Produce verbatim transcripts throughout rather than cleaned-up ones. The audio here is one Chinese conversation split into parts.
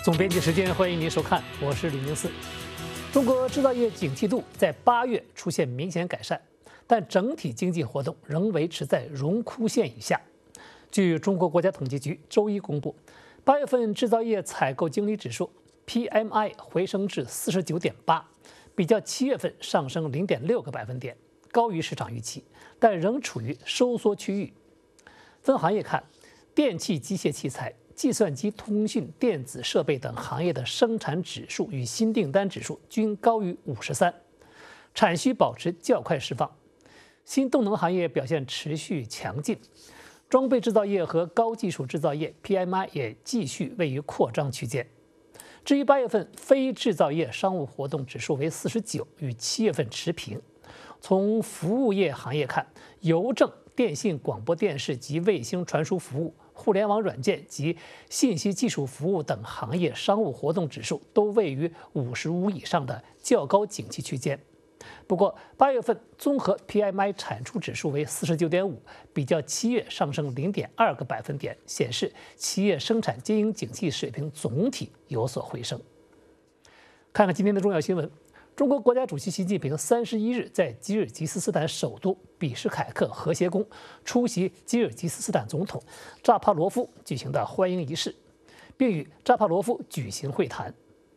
总编辑时间，欢迎您收看，我是李明四。中国制造业景气度在八月出现明显改善，但整体经济活动仍维持在荣枯线以下。据中国国家统计局周一公布，八月份制造业采购经理指数 P M I 回升至四十九点八，比较七月份上升零点六个百分点，高于市场预期，但仍处于收缩区域。分行业看，电气机械器材、计算机通讯、电子设备等行业的生产指数与新订单指数均高于五十三，产需保持较快释放。新动能行业表现持续强劲，装备制造业和高技术制造业 P M I 也继续位于扩张区间。至于八月份非制造业商务活动指数为四十九，与七月份持平。从服务业行业看，邮政、电信、广播电视及卫星传输服务、互联网软件及信息技术服务等行业商务活动指数都位于五十五以上的较高景气区间。不过，八月份综合 P M I 产出指数为四十九点五，比较七月上升零点二个百分点，显示企业生产经营景气水平总体有所回升。看看今天的重要新闻。中国国家主席习近平三十一日在吉尔吉斯斯坦首都比什凯克和谐宫出席吉尔吉斯斯坦总统扎帕罗夫举行的欢迎仪式，并与扎帕罗夫举行会谈。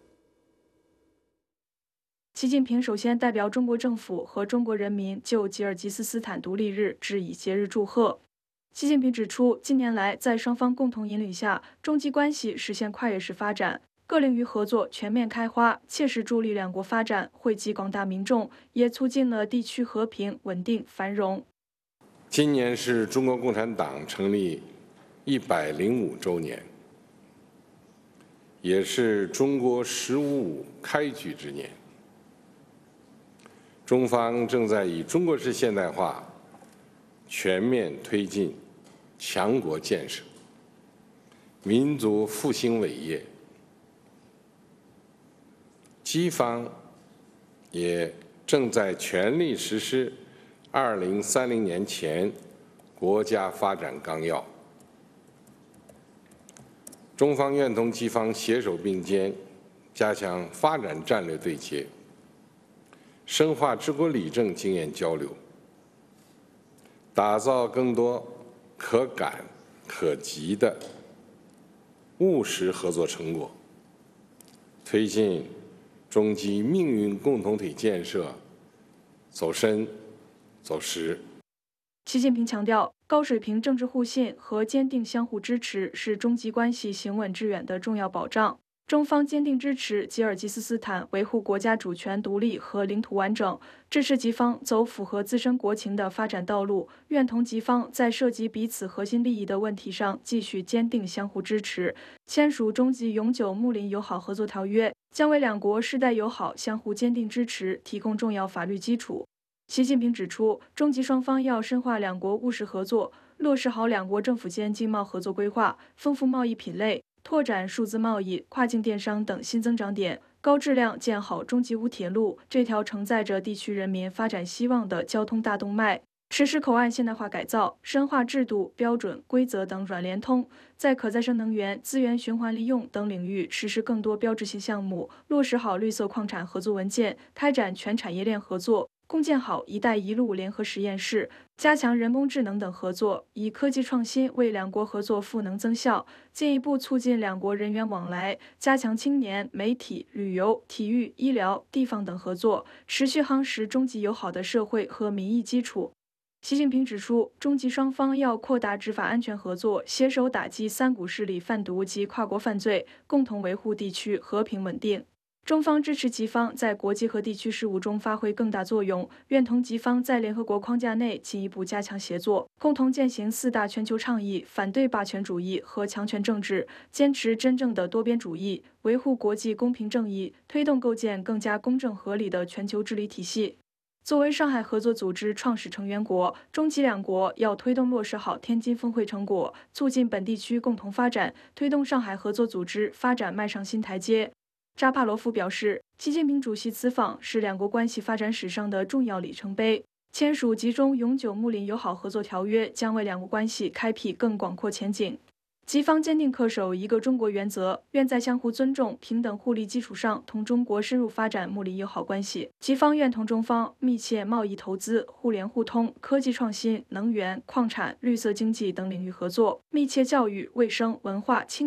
习近平首先代表中国政府和中国人民就吉尔吉斯斯坦独立日致以节日祝贺。习近平指出，近年来在双方共同引领下，中吉关系实现跨越式发展。各领域合作全面开花，切实助力两国发展，惠及广大民众，也促进了地区和平、稳定、繁荣。 今年是中国共产党成立一百零五周年，也是中国“十五五”开局之年。中方正在以中国式现代化全面推进强国建设、民族复兴伟业。西方也正在全力实施二零三零年前国家发展纲要。中方愿同西方携手并肩，加强发展战略对接，深化治国理政经验交流，打造更多可感可及的务实合作成果，推进中吉命运共同体建设走深走实。 习近平强调，高水平政治互信和坚定相互支持是中吉关系行稳致远的重要保障。中方坚定支持吉尔吉斯斯坦维护国家主权独立和领土完整，支持吉方走符合自身国情的发展道路，愿同吉方在涉及彼此核心利益的问题上继续坚定相互支持。签署中吉永久睦邻友好合作条约，将为两国世代友好相互坚定支持提供重要法律基础。习近平指出，中吉双方要深化两国务实合作，落实好两国政府间经贸合作规划，丰富贸易品类，拓展数字贸易、跨境电商等新增长点，高质量建好中吉乌铁路这条承载着地区人民发展希望的交通大动脉，实施口岸现代化改造，深化制度、标准、规则等软联通，在可再生能源、资源循环利用等领域实施更多标志性项目，落实好绿色矿产合作文件，开展全产业链合作，共建好“一带一路”联合实验室，加强人工智能等合作，以科技创新为两国合作赋能增效，进一步促进两国人员往来，加强青年、媒体、旅游、体育、医疗、地方等合作，持续夯实中吉友好的社会和民意基础。习近平指出，中吉双方要扩大执法安全合作，携手打击三股势力贩毒及跨国犯罪，共同维护地区和平稳定。中方支持吉方在国际和地区事务中发挥更大作用，愿同吉方在联合国框架内进一步加强协作，共同践行四大全球倡议，反对霸权主义和强权政治，坚持真正的多边主义，维护国际公平正义，推动构建更加公正合理的全球治理体系。作为上海合作组织创始成员国，中吉两国要推动落实好天津峰会成果，促进本地区共同发展，推动上海合作组织发展迈上新台阶。扎帕罗夫表示，习近平主席此访是两国关系发展史上的重要里程碑，签署吉中永久睦邻友好合作条约将为两国关系开辟更广阔前景。 吉方坚定恪守一个中国原则，愿在相互尊重、平等互利基础上，同中国深入发展睦邻友好关系。吉方愿同中方密切贸易投资、互联互通、科技创新、能源、矿产、绿色经济等领域合作，密切教育、卫生、文化、青